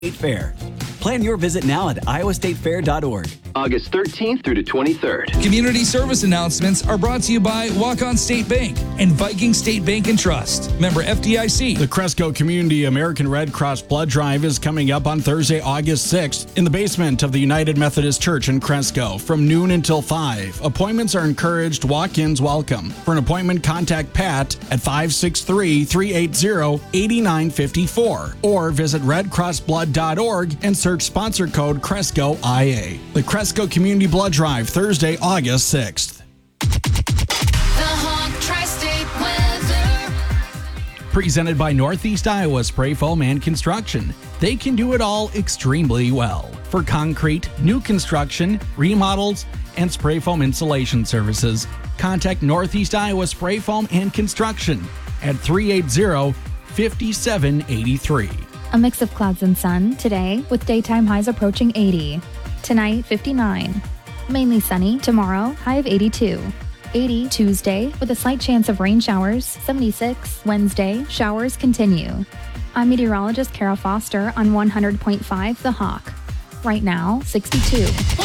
State Fair. Plan your visit now at iowastatefair.org. August 13th through the 23rd. Community service announcements are brought to you by Walk-On State Bank and Viking State Bank and Trust. Member FDIC. The Cresco Community American Red Cross Blood Drive is coming up on Thursday, August 6th in the basement of the United Methodist Church in Cresco from noon until 5. Appointments are encouraged. Walk-ins welcome. For an appointment, contact Pat at 563-380-8954 or visit redcrossblood.org and search sponsor code Cresco IA. The Cresco Community Blood Drive, Thursday, August 6th. The Hawk Tri-State weather. Presented by Northeast Iowa Spray Foam and Construction. They can do it all extremely well. For concrete, new construction, remodels, and spray foam installation services, contact Northeast Iowa Spray Foam and Construction at 380-5783. A mix of clouds and sun today with daytime highs approaching 80. Tonight, 59. Mainly sunny. Tomorrow, high of 82. 80 Tuesday with a slight chance of rain showers. 76 Wednesday, showers continue. I'm meteorologist Kara Foster on 100.5 The Hawk. Right now, 62.